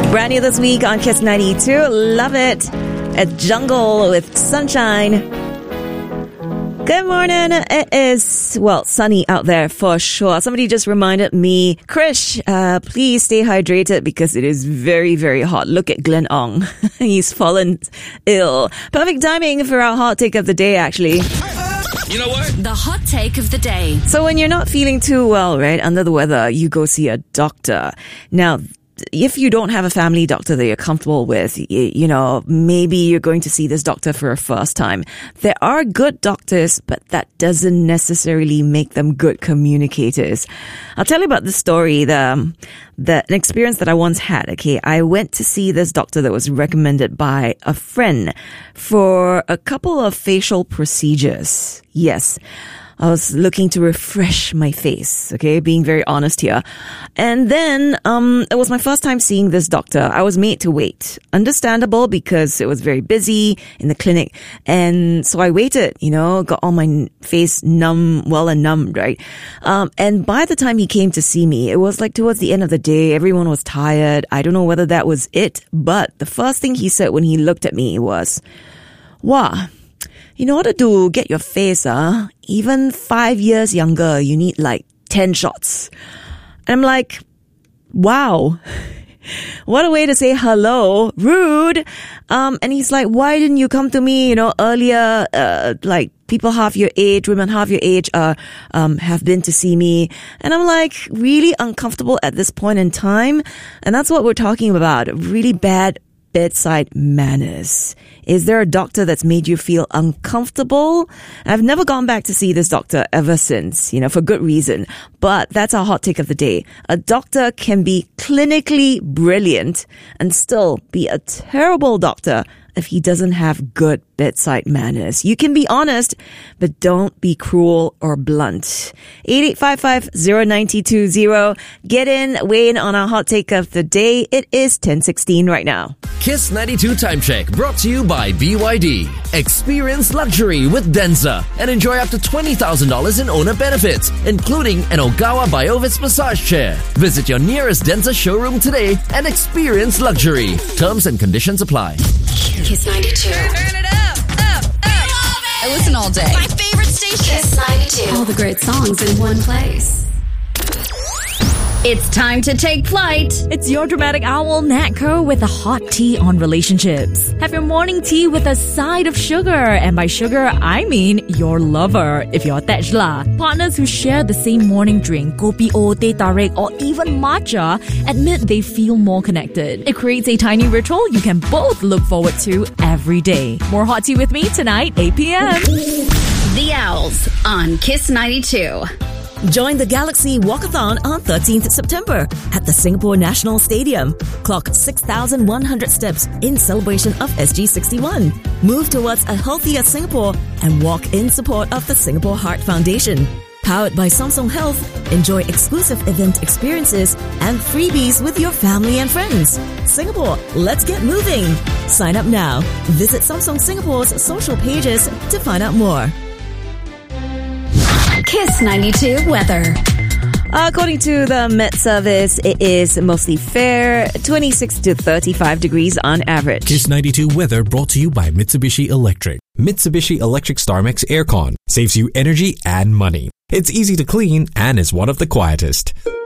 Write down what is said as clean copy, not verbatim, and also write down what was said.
Brand new this week on Kiss 92. Love it. A Jungle with Sunshine. Good morning. It is, well, sunny out there for sure. Somebody just reminded me, Krish, please stay hydrated because it is very, very hot. Look at Glenn Ong. He's fallen ill. Perfect timing for our hot take of the day, actually. You know what? The hot take of the day. So when you're not feeling too well, right, under the weather, you go see a doctor. Now, if you don't have a family doctor that you're comfortable with, you know, maybe you're going to see this doctor for a first time. There are good doctors, but that doesn't necessarily make them good communicators. I'll tell you about the story, an experience that I once had. Okay, I went to see this doctor that was recommended by a friend for a couple of facial procedures. Yes. I was looking to refresh my face, okay, being very honest here. And then, it was my first time seeing this doctor. I was made to wait. Understandable because it was very busy in the clinic. And so I waited, you know, got all my face numbed, right? And by the time he came to see me, it was like towards the end of the day, everyone was tired. I don't know whether that was it, but the first thing he said when he looked at me was, wow. In order to get your face, even 5 years younger, you need like 10 shots. And I'm like, wow. What a way to say hello. Rude. And he's like, why didn't you come to me, you know, earlier? Like people half your age, women half your age, have been to see me. And I'm like really uncomfortable at this point in time. And that's what we're talking about. Really bad bedside manners. Is there a doctor that's made you feel uncomfortable? I've never gone back to see this doctor ever since, you know, for good reason. But that's our hot take of the day. A doctor can be clinically brilliant and still be a terrible doctor if he doesn't have good bedside manners. You can be honest, but don't be cruel or blunt. 8855-0920. Get in, weigh in on our hot take of the day. It is 10:16 right now. Kiss 92 Time Check brought to you by BYD. Experience luxury with Denza and enjoy up to $20,000 in owner benefits, including an Ogawa Biovis massage chair. Visit your nearest Denza showroom today and experience luxury. Terms and conditions apply. Kiss 92. Turn it up, up, up. I listen all day. My favorite station. Kiss 92. All the great songs in one place. It's time to take flight. It's your dramatic owl, Natco, with a hot tea on relationships. Have your morning tea with a side of sugar. And by sugar, I mean your lover, if you're attached lah. Partners who share the same morning drink, kopi o, teh tarik, or even matcha, admit they feel more connected. It creates a tiny ritual you can both look forward to every day. More hot tea with me tonight, 8 p.m. The Owls on Kiss 92. Join the Galaxy Walkathon on 13th September at the Singapore National Stadium. Clock 6,100 steps in celebration of SG61. Move towards a healthier Singapore and walk in support of the Singapore Heart Foundation. Powered by Samsung Health, enjoy exclusive event experiences and freebies with your family and friends. Singapore, let's get moving. Sign up now. Visit Samsung Singapore's social pages to find out more. Kiss 92 weather. According to the Met Service, it is mostly fair, 26 to 35 degrees on average. Kiss 92 weather brought to you by Mitsubishi Electric. Mitsubishi Electric StarMax Aircon saves you energy and money. It's easy to clean and is one of the quietest.